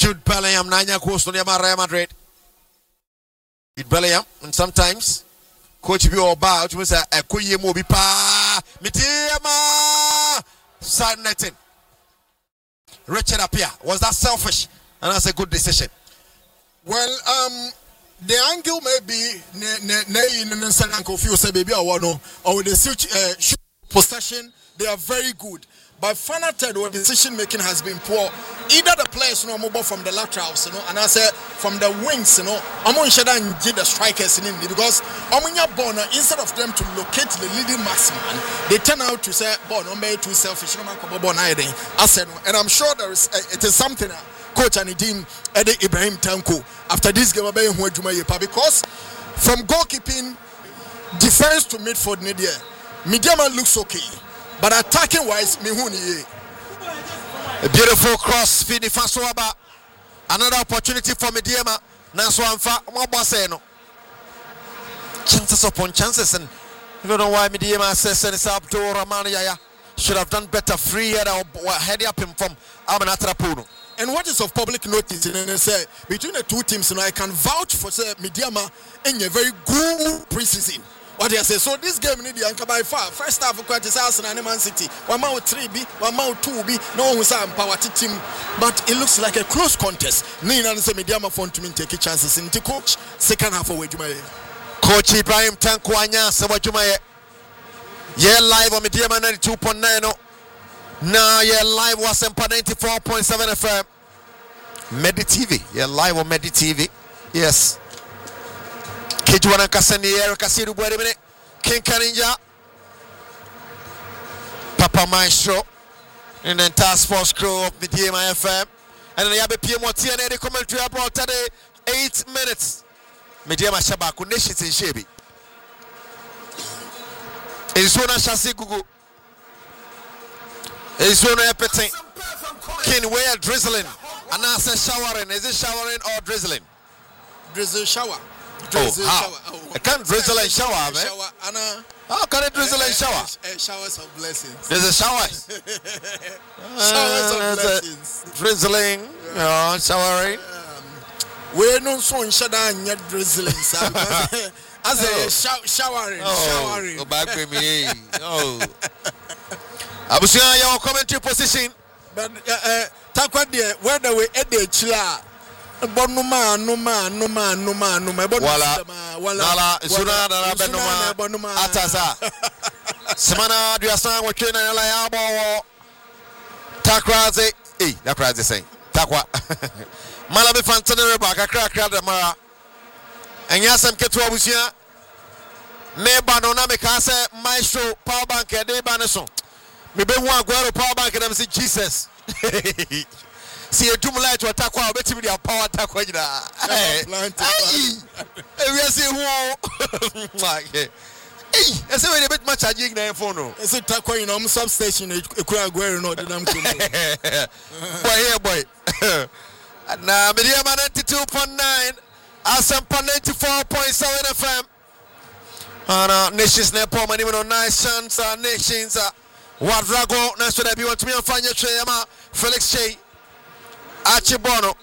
Jude Bellingham nanya course on Real Madrid. Jude Bellingham, and sometimes coach be all about was a kuye mo bi pa Mitema side netting. Richard Appiah, was that selfish? And that's a good decision. Well, the angle may be in the ankle feel say baby or the possession, they are very good. But final third, the decision making has been poor. Either the players mobile from the laterals, and I say from the wings, I'm on shada and get the strikers in because instead of them to locate the leading marksman, they turn out to say, "Bon, I'm too selfish." I said, and I'm sure it is something. Coach and the team, Eddie Ibrahim Tanko, after this game, because from goalkeeping, defense to midfield, Midiama looks okay. But attacking wise, a beautiful cross, Fini Fasoaba. Another opportunity for Midiama. Nanswanfa, Mabaseno. Chances upon chances, and I don't know why Midiama says it's up to Ramania. Should have done better free header or head up him from Amanatrapuno. And what is of public notice and say between the two teams, I can vouch for say Midiama in a very good preseason. What they say, so this game need the anchor by far. First half of Quartis Arsenal and Man City. 1-3B, 1-2B, no one was power team. But it looks like a close contest. Nina and say Midiama font to take chances in the coach. Second half of Wajumaye. Coach Ibrahim Tankwanya, Sawajumaye. Yeah, live on Midiama 92.9. Now, yeah, live was 94.7 FM. Medi TV. Yeah, live on Medi TV. Yes. Kijuana Kasani, Erica Siru Buerimine, King Kaninja, Papa Maestro, and the entire sports crew of Midiama FM. And then you have a PMOT and Eddie commentary about today, 8 minutes. Midiama Shabaku Nations in Shebi. Izona Shasi Gugu. Izona Epeting. King, where drizzling? And I say showering. Is it showering or drizzling? Drizzle shower. I can't drizzle and shower, man. How can it drizzle and shower? Showers of blessings. There's a showers. Showers of blessings. Drizzling, showering. We're not so shada yet drizzling. As a showering. Showering. Go back with me. I was saying your commentary position. But Takwa dear, whether we at the chila. Bonuma, Wala, Suna, Benuma, Ataza. Samana, Duasan, what you know, like Takraze, that prize is saying. Takwa Malabi Fantanera Baka Crack Mara. And Yasam Ketua Busia Neba Nonamikase, Maestro, Power Bank, De Banason. Maybe one Guero Power Bank and I'm saying Jesus. See a tumula to attack our betting with your power attack. Hey, we are saying, hey, that's a bit much a jig now for no. It's a taco in some substation. It could go not the damn boy. Now, Midiama 92.9, Asampa 94.7 FM. Nations Nepal, man, even on nice chance, nations. Wadrago, that's what I want to be on Fanya Chayama, Felix Shay. Archibono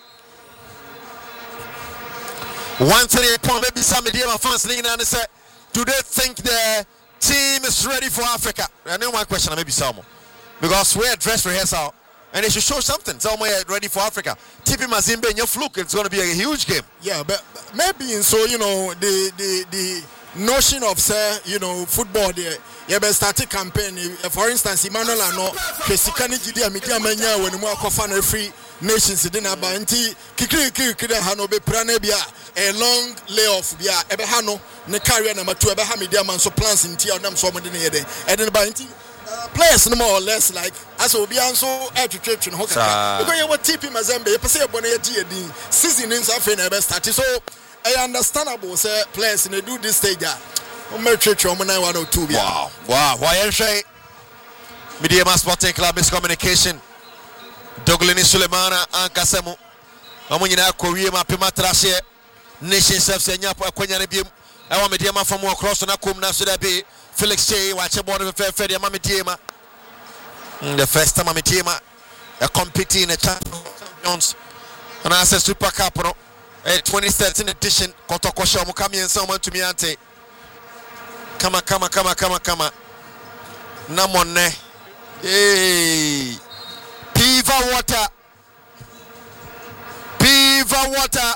138 maybe some Midiama fans leaning and say, do they think the team is ready for Africa? I know one question, maybe some because we're dress rehearsal and they should show something. Somewhere ready for Africa. TP Mazembe and your fluke, it's going to be a huge game. Yeah, but maybe so the notion of say football there. You better start a campaign. For instance, Emmanuel Ano, Kesikani Jidi Midiamanya when we are cofan free nations in Abanti, Kiki Hanobe Pranebia, a long layoff Bia, Ebehano, Nekaria number 2, Ebehamidiaman, so plans in Tia Nam Somadine, and then Banti players no more or less like as will be so education. Because you were TP Mazembe, you say Bonnet season in South Africa started. So I understandable, say players in do this stage. Wow. Why you say Midiama Sporting Club miscommunication. Doglini Sulemana and Kasemu. Amunina Korea Mapimatrashe Nation Self Senya Quenya. I want Midiama from across on a cum now should I be Felix Shay, watch a board of a fair Freddie Mamitiema. The first time Mamitiema competing in the champions And I said Super Cup, no, 2013 edition. Kotokosha Mukami and someone to me ante. Come on. Namone. Hey. Piva water.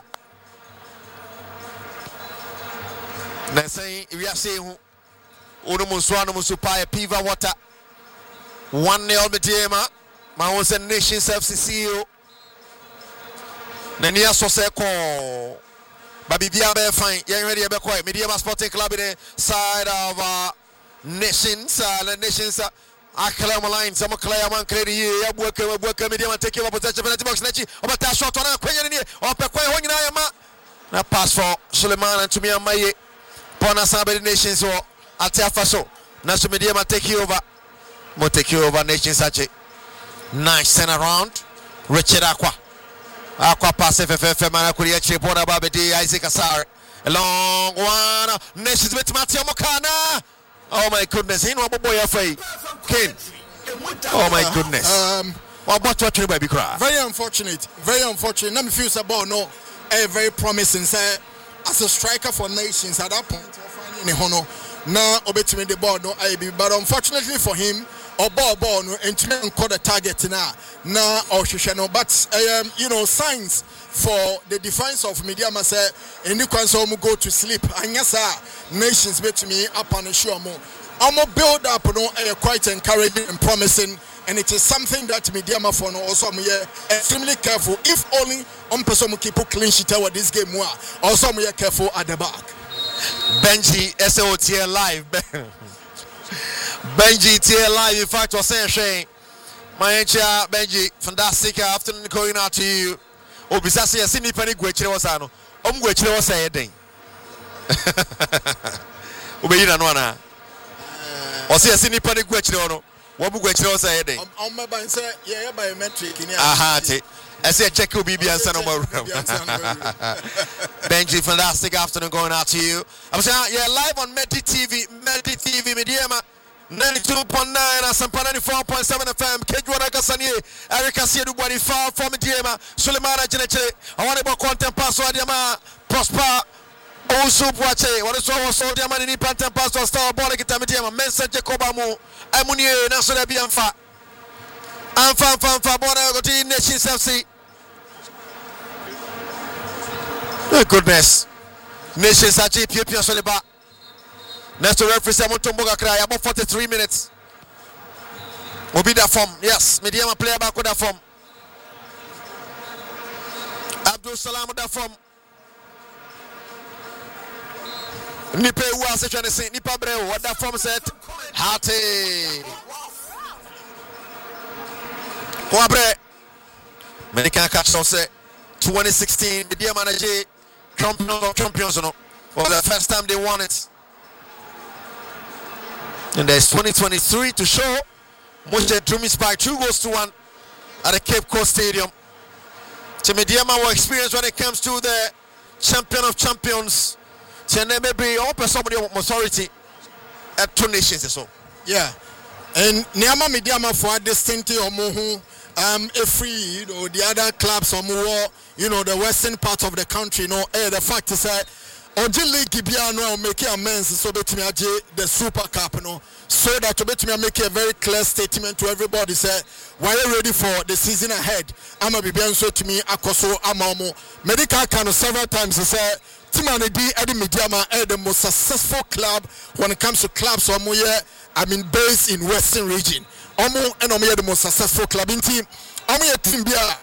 Na say we are saying Uno Muswana Musupaya Piva water. 1-0 Mediema. My own Nations FCCO. Nania Soseko. Baby Biabe fine. Young ready to quiet. Mediema Sporting Club in the side of Nations. Akalama line. Some Klayaman Credi. Abuaka Mediema take over possession penalty box. Nechi. Obata shot on a Queen in here. Or Pequay Honginayama. Now pass for Suleiman and Tumia Maye. Pona Sabedi Nations or Atiafaso. Nasu Mediema take you over. Mo take you over Nations Sache. Nice send around. Richard Aqua pass FFF Manakuria Chipona Babedi Isaac Asar. A long one. Nations with Mattia Mokana. Oh my goodness. He no boy afraid. King. Oh my goodness. What you baby cry? Very unfortunate. Let me feel about no very promising say as a striker for Nations at that point in the honor. Now obetime the ball no IB, but unfortunately for him or ball no and to call the target now or no, but signs for the defense of Mediama say and you can so go to sleep and yes Nations bet me up on the show more. I'm build up quite encouraging and promising, and it is something that Mediama for no also extremely careful. If only on person keep clean sheet over this game more also we are careful at the back. Benji SOTL live. Benji TL live. In fact, was saying Shane, my encha Benji, fantastic afternoon going out to you. Obisasi ya sini pani gwechire wasano. Gwechire wasa yeding. Ubeyina no ana. Osi ya sini pani gwechire ono. Gwechire wasa yeding. Meba say yeah biometric ni. Aha te. I say check Bibi and San Benji, fantastic afternoon going out to you. I'm saying yeah, live on Medi TV Mediema 92.9 and Sampana 94.7 FM. Kedwara Kasanie, Erica Siedubani far from Mediema, Sulemana Geneche. I want to content pass Diama Prosper. Also, watch it. What is so Diamond in Pantan Pass or Star Bola Mediema, Mensa Jacobamu, Amunie, National Bianfa. I'm fan Bona go to Nations FC. Oh goodness. Nations FC Pia Soliba. Next to referee Simon Tomboga cry about 43 minutes. Will be that form. Yes, Mediama player back with that form. Abdul Salam with that form. Nipe was trying to say Nipa Breu. What that form said? Hate. Wabre. Many can catch say 2016 the dear manager champions no for the first time they won it. And there's 2023 to show. Moshe Drumis by 2-1 at the Cape Coast Stadium. Mediama will experience when it comes to the champion of champions. Maybe open somebody of authority at 2 nations or so. Yeah. And Niama Mediama for distinctly or Mohu free the other clubs or more, the western part of the country, the fact is that until League Gibiano make amends so bet me the Super Cup, so that to bet me make a very clear statement to everybody say why are you ready for the season ahead? I'ma be so to me akoso amamo medical can several times say Timane D Eddie Mediama the most successful club when it comes to clubs or more based in Western region. Omo and Omo the most successful club in team. Omo team bia